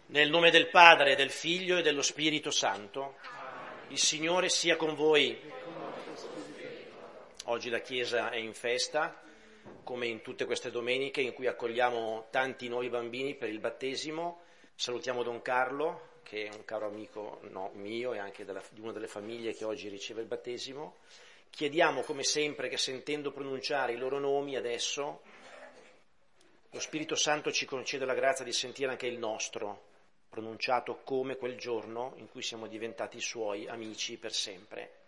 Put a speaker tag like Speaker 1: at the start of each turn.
Speaker 1: Nel nome del Padre, del Figlio e dello Spirito Santo. Il Signore sia con voi. Oggi la Chiesa è in festa, come in tutte queste domeniche in cui accogliamo tanti nuovi bambini per il battesimo. Salutiamo Don Carlo, che è un caro amico mio e anche di una delle famiglie che oggi riceve il battesimo. Chiediamo come sempre che, sentendo pronunciare i loro nomi adesso, lo Spirito Santo ci concede la grazia di sentire anche il nostro, pronunciato come quel giorno in cui siamo diventati suoi amici per sempre.